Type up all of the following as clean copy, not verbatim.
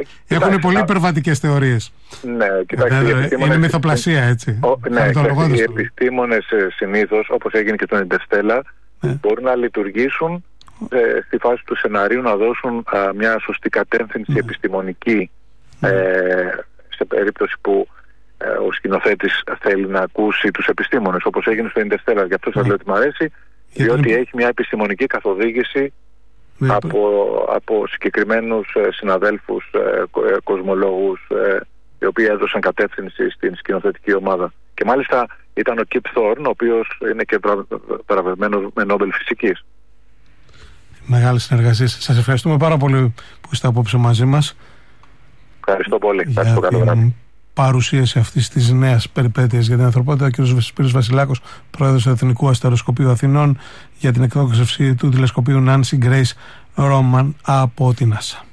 Έχουν πολύ υπερβατικές θεωρίες. Ναι, κοιτάξτε, είναι μυθοπλασία, έτσι. Οι επιστήμονες συνήθως, όπως έγινε και τον Interstellar, μπορούν να λειτουργήσουν στη φάση του σεναρίου, να δώσουν μια σωστή κατεύθυνση επιστημονική σε περίπτωση που ο σκηνοθέτης θέλει να ακούσει τους επιστήμονες, όπως έγινε στο Interstellar. Γι' αυτό σας λέω ότι μου αρέσει, διότι έχει μια επιστημονική καθοδήγηση από συγκεκριμένους συναδέλφους, κοσμολόγους, οι οποίοι έδωσαν κατεύθυνση στην σκηνοθετική ομάδα. Και μάλιστα ήταν ο Kip Thorne, ο οποίος είναι και βραβευμένος με Νόμπελ φυσικής. Μεγάλη συνεργασία. Σας ευχαριστούμε πάρα πολύ που είστε απόψε μαζί μας. Ευχαριστώ πολύ. Για την παρουσίαση αυτής της νέας περιπέτειας για την ανθρωπότητα, ο κ. Σπύρος Βασιλάκος, πρόεδρος του Εθνικού Αστεροσκοπείου Αθηνών, για την εκδόκευση του τηλεσκοπείου Nancy Grace Roman από την NASA.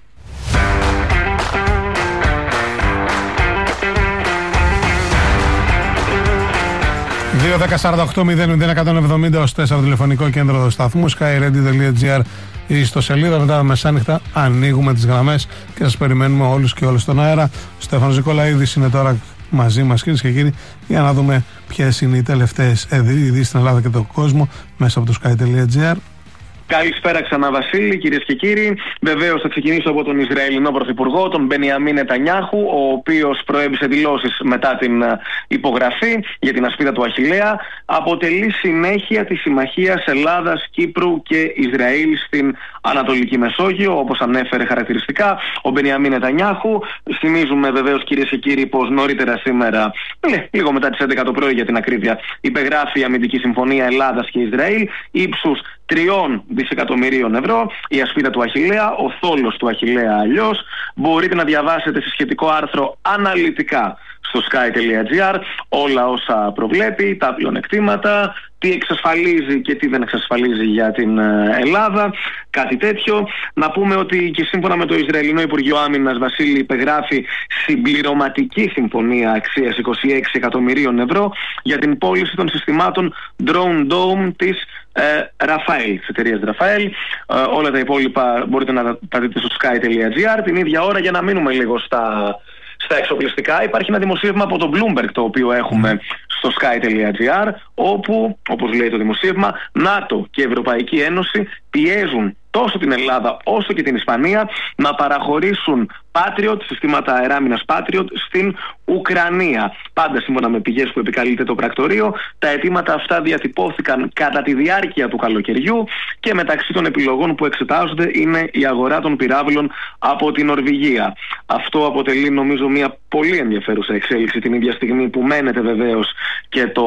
2-10-48-0-170 ως 4 τηλεφωνικό κέντρο του σταθμού, skyradio.gr ή στο σελίδα. Μετά τα μεσάνυχτα ανοίγουμε τις γραμμές και σας περιμένουμε όλους και όλες στον αέρα. Ο Στέφανος Νικολαίδης είναι τώρα μαζί μας, κυρίες και κύριοι, για να δούμε ποιες είναι οι τελευταίες ειδήσεις στην Ελλάδα και τον κόσμο μέσα από το sky.gr. Καλησπέρα ξανά, Βασίλη, κυρίες και κύριοι. Βεβαίως θα ξεκινήσω από τον Ισραηλινό Πρωθυπουργό, τον Μπενιαμίν Νετανιάχου, ο οποίος προέβησε δηλώσεις μετά την υπογραφή για την ασπίδα του Αχιλλέα. Αποτελεί συνέχεια της συμμαχίας Ελλάδας-Κύπρου και Ισραήλ στην Ανατολική Μεσόγειο, όπως ανέφερε χαρακτηριστικά ο Μπενιαμίν Νετανιάχου. Θυμίζουμε βεβαίως, κυρίες και κύριοι, πως νωρίτερα σήμερα, λίγο μετά τις 11 το πρωί για την ακρίβεια, υπεγράφει η αμυντική συμφωνία Ελλάδας και Ισραήλ ύψους 3 δισεκατομμυρίων ευρώ, η ασπίδα του Αχιλλέα, ο θόλος του Αχιλλέα αλλιώς. Μπορείτε να διαβάσετε σε σχετικό άρθρο αναλυτικά στο sky.gr όλα όσα προβλέπει, τα πλεονεκτήματα, τι εξασφαλίζει και τι δεν εξασφαλίζει για την Ελλάδα, κάτι τέτοιο. Να πούμε ότι και σύμφωνα με το Ισραηλινό Υπουργείο Άμυνας, Βασίλη, υπεγράφει συμπληρωματική συμφωνία αξίας 26 εκατομμυρίων ευρώ για την πώληση των συστημάτων Drone Dome της Ραφαέλ, της εταιρείας Ραφαέλ. Όλα τα υπόλοιπα μπορείτε να τα δείτε στο sky.gr. Την ίδια ώρα, για να μείνουμε λίγο στα εξοπλιστικά, υπάρχει ένα δημοσίευμα από το Bloomberg, το οποίο έχουμε στο sky.gr, όπου, όπως λέει το δημοσίευμα, ΝΑΤΟ και Ευρωπαϊκή Ένωση πιέζουν τόσο την Ελλάδα όσο και την Ισπανία να παραχωρήσουν Patriot, συστήματα αεράμινας Patriot, στην Ουκρανία. Πάντα σύμφωνα με πηγές που επικαλείται το πρακτορείο, τα αιτήματα αυτά διατυπώθηκαν κατά τη διάρκεια του καλοκαιριού και μεταξύ των επιλογών που εξετάζονται είναι η αγορά των πυράβλων από την Νορβηγία. Αυτό αποτελεί, νομίζω, μια πολύ ενδιαφέρουσα εξέλιξη την ίδια στιγμή που μένεται βεβαίως και το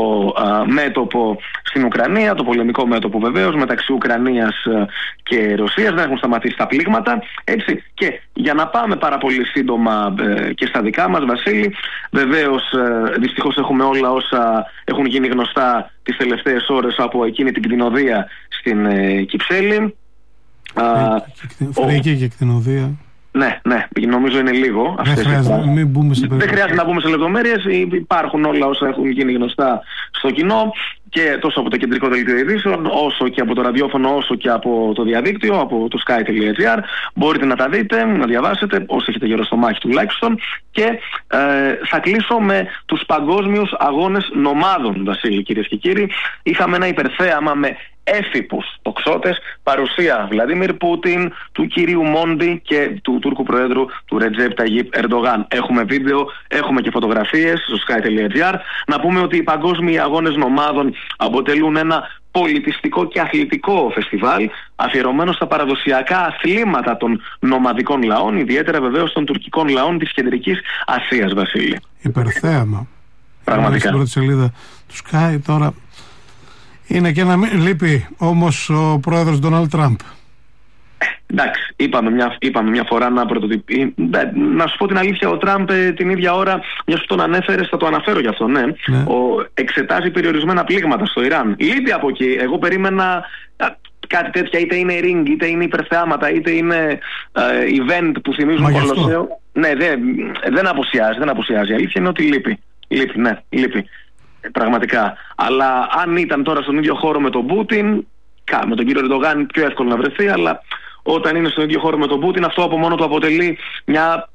μέτωπο στην Ουκρανία, το πολεμικό μέτωπο βεβαίως μεταξύ Ουκρανίας και Ρωσίας. Δεν έχουν σταματήσει τα πλήγματα, έτσι. Και για να πάμε πάρα πολύ σύντομα και στα δικά μας, Βασίλη, βεβαίως δυστυχώς έχουμε όλα όσα έχουν γίνει γνωστά τις τελευταίες ώρες από εκείνη την κτηνοδεία στην Κυψέλη. Φρίκη και κτηνοδεία. Ναι, νομίζω είναι λίγο. Δεν χρειάζεται να μπούμε σε λεπτομέρειες. Υπάρχουν όλα όσα έχουν γίνει γνωστά στο κοινό, και τόσο από το κεντρικό δελτίο ειδήσεων, όσο και από το ραδιόφωνο, όσο και από το διαδίκτυο, από το sky.gr. Μπορείτε να τα δείτε, να διαβάσετε, όσοι έχετε γύρω στο μάχη τουλάχιστον. Και θα κλείσω με τους παγκόσμιους αγώνες νομάδων, Βασίλη, κυρίες και κύριοι. Είχαμε ένα υπερθέαμα με έφυπους τοξότες, παρουσία Βλαντίμιρ Πούτιν, του κυρίου Μόντι και του Τούρκου Προέδρου, του Ρετζέπ Ταγίπ Ερντογάν. Έχουμε βίντεο, έχουμε και φωτογραφίες στο sky.gr. Να πούμε ότι οι παγκόσμιοι αγώνες νομάδων αποτελούν ένα πολιτιστικό και αθλητικό φεστιβάλ αφιερωμένο στα παραδοσιακά αθλήματα των νομαδικών λαών, ιδιαίτερα βεβαίως των τουρκικών λαών της Κεντρικής Ασίας, Βασίλη. Υπερθέαμα. Πραγματικά. Στην πρώτη σελίδα του Sky τώρα. Είναι και να μην λείπει όμως ο πρόεδρος Ντόναλντ Τραμπ. Εντάξει, είπαμε μια φορά να πρωτοτυπεί. Να σου πω την αλήθεια, ο Τραμπ την ίδια ώρα, μιας που τον ανέφερες, θα το αναφέρω γι' αυτό, ναι. Εξετάζει περιορισμένα πλήγματα στο Ιράν. Λείπει από εκεί. Εγώ περίμενα κάτι τέτοια, είτε είναι ring, είτε είναι υπερθεάματα, είτε είναι event που θυμίζουν Κολοσσέο. Ναι, δεν απουσιάζει. Η αλήθεια είναι ότι λείπει. Λείπει. Πραγματικά. Αλλά αν ήταν τώρα στον ίδιο χώρο με τον Πούτιν, με τον κύριο Ερντογάν πιο εύκολο να βρεθεί, αλλά όταν είναι στον ίδιο χώρο με τον Πούτιν, αυτό από μόνο του αποτελεί μια